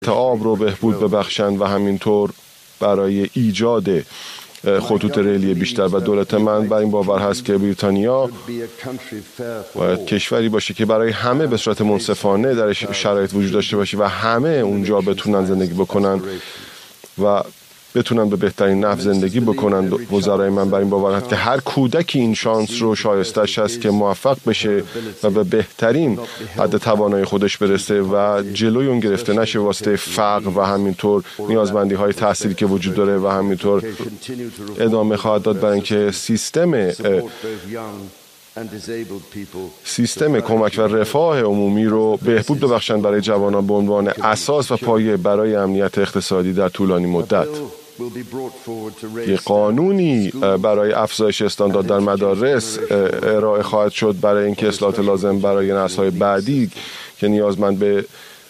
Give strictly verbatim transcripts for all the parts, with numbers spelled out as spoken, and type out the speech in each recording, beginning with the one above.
آب رو بهبود ببخشند و همینطور برای ایجاد خطوط ریلی بیشتر. و دولت من بر این باور هست که بریتانیا باید کشوری باشه که برای همه به صورت منصفانه در شرایط وجود داشته باشه و همه اونجا بتونن زندگی بکنن و بتونن به بهترین نحو زندگی بکنن. وزرای من بر این باور هست که هر کودکی این شانس رو شایستش هست که موفق بشه و به بهترین حد توانایی خودش برسه و جلوی اون گرفته نشه واسطه فقر و همینطور نیازمندی های تحصیلی که وجود داره و همینطور ادامه خواهد داد برای اینکه سیستم سیستم کمک و رفاه عمومی رو بهبود ببخشند برای جوانان به عنوان اساس و پایه برای امنیت اقتصادی در طولانی مدت. یک قانونی برای افزایش استاندارد در مدارس ارائه خواهد شد برای اینکه اصلاحات لازم برای نسل‌های بعدی که نیازمند به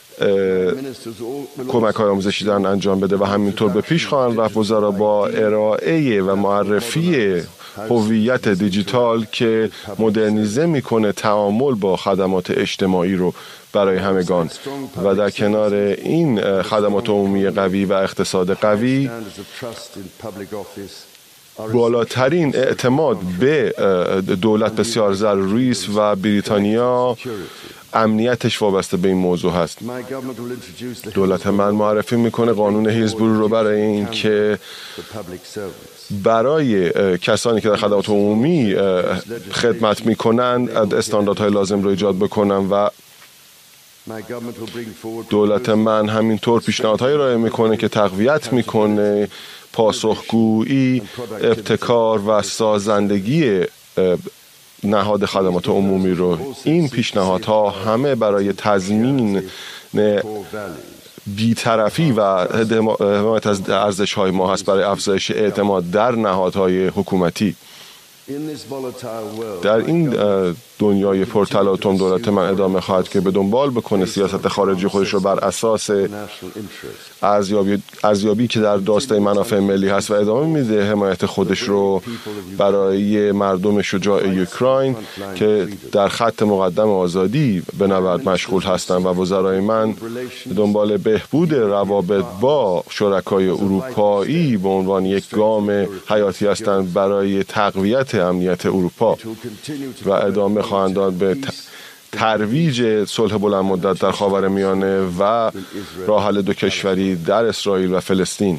کمک های آموزشی دارن انجام بده و همینطور به پیش خواهند رفت وزرا با ارائه و معرفی هویت دیجیتال که مدرنیزه میکنه تعامل با خدمات اجتماعی رو برای همگان و در کنار این خدمات عمومی قوی و اقتصاد قوی بالاترین اعتماد به دولت بسیار ضروری است و بریتانیا امنیتش وابسته به این موضوع هست. دولت من معرفی میکنه قانون هیلزبرو رو برای این که برای کسانی که در خدمات عمومی خدمت میکنن استانداردهای لازم رو ایجاد بکنن و دولت من همینطور پیشنهادهایی ارائه میکنه که تقویت میکنه پاسخگویی، ابتکار و سازندگی نهاد خدمات عمومی رو. این پیشنهادها همه برای تضمین بی‌طرفی و حمایت از ارزش‌های ما هست برای افزایش اعتماد در نهادهای حکومتی. در این دنیای پرتلاطم دولت من ادامه خواهد که به دنبال بکنه سیاست خارجی خودش رو بر اساس ارزیابی ارزیابی که در داشته منافع ملی هست و ادامه میده حمایت خودش رو برای مردم شجاع اوکراین که در خط مقدم آزادی به نبرد مشغول هستند. و وزرای من به دنبال بهبود روابط با شرکای اروپایی به عنوان یک گام حیاتی هستند برای تقویت امنیت اروپا و ادامه خواهند داد به ترویج صلح بلند مدت در خاورمیانه و راه حل دو کشوری در اسرائیل و فلسطین.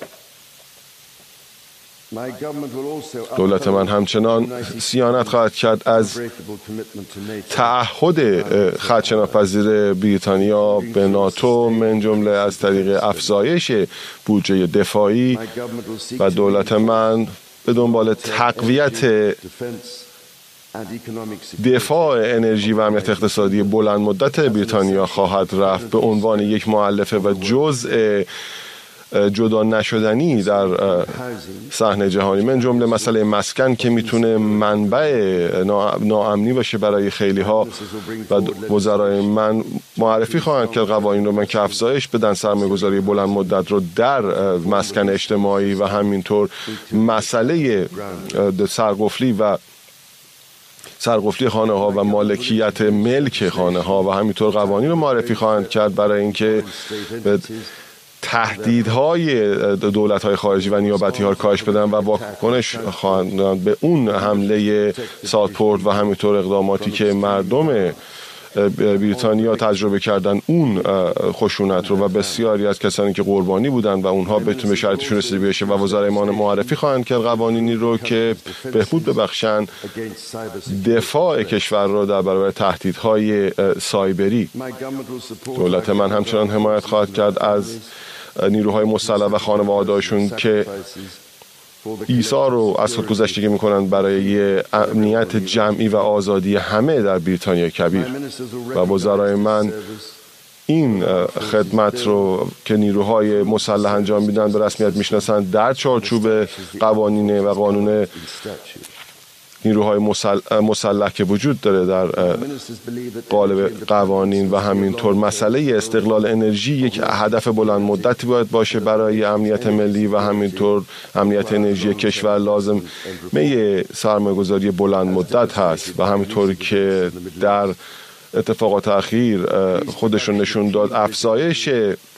دولت من همچنان صیانت خواهد کرد از تعهد خدشه‌ناپذیر بریتانیا به ناتو من جمله از طریق افزایش بودجه دفاعی و دولت من به دنبال تقویت دفاع انرژی و امنیت اقتصادی بلند مدت بریتانیا خواهد رفت به عنوان یک مؤلفه و جزء جدا نشدنی در صحنه جهانی من جمله مسئله مسکن که میتونه منبع ناامنی باشه برای خیلی ها و وزرای من معرفی خواهند که قوانین رو من که افزایش بدن سرمایه‌گذاری بلند مدت رو در مسکن اجتماعی و همینطور مسئله سرقفلی و سرقفلی خانه ها و مالکیت ملک خانه ها و همینطور قوانین رو معرفی خواهند کرد برای اینکه به تهدیدهای دولت‌های خارجی و نیابتی ها کاهش بدن و واکنش خواهند به اون حمله ساوتپورت و همینطور اقداماتی که مردم بریتانیا تجربه کردن اون خشونت رو و بسیاری از کسانی که قربانی بودن و اونها بتون به شرطشون رسیده بشه و وزرای ما معرفی خواهند کرد قوانینی رو که بهبود ببخشن دفاع کشور رو در برابر تهدیدهای سایبری. دولت من همچنان حمایت خواهد کرد از نیروهای مسلح و خانواده‌هاشون که ایثار رو از خودگذشتگی میکنند برای امنیت جمعی و آزادی همه در بریتانیا کبیر. و وزرای من این خدمت رو که نیروهای مسلح انجام میدن به رسمیت میشناسند در چارچوب قوانین و قانون نیروهای مسلح, مسلح که وجود داره در قالب قوانین و همینطور مسئله استقلال انرژی یک هدف بلند مدتی باید باشه برای امنیت ملی و همینطور امنیت انرژی کشور لازم می سرمایه‌گذاری بلند مدت هست و همینطور که در اتفاقات اخیر خودشون نشون داد افزایش